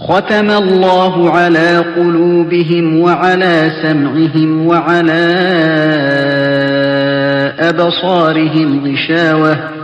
ختم الله على قلوبهم وعلى سمعهم وعلى أبصارهم غشاوة